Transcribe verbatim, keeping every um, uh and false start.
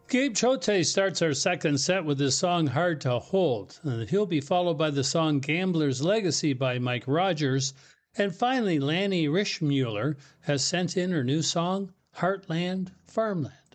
Gabe Chote starts our second set with his song Hard to Hold. And he'll be followed by the song Gambler's Legacy by Mike Rogers. And finally, Lanny Rishmuller has sent in her new song Heartland Farmland.